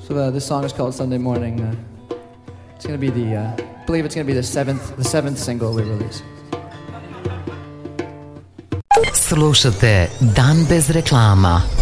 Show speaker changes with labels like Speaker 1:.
Speaker 1: So this song is called Sunday Morning. It's going to be I believe it's going to be the seventh single we release.
Speaker 2: Slušate Dan bez reklama.